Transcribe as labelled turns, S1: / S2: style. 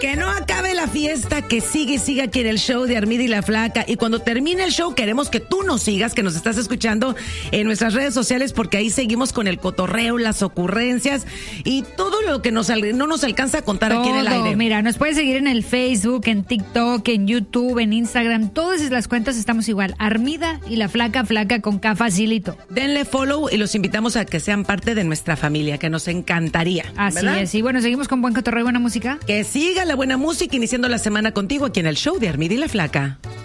S1: Que no acabe la fiesta, que siga aquí en el show de Armida y la Flaca. Y cuando termine el show, queremos que tú nos sigas, que nos estás escuchando en nuestras redes sociales, porque ahí seguimos con el cotorreo, las ocurrencias y todo lo que no nos alcanza a contar aquí en el aire.
S2: Mira, nos puedes seguir en el Facebook, en TikTok, en YouTube, en Instagram. Todas las cuentas estamos igual. Armida y la Flaca, Flaca con K, facilito.
S1: Denle follow y los invitamos a que sean parte de nuestra familia, que nos encantaría.
S2: Así
S1: ¿verdad?
S2: es. Y bueno, seguimos con buen cotorreo y buena música.
S1: Que siga la buena música, iniciando la semana contigo aquí en el show de Armida y la Flaca.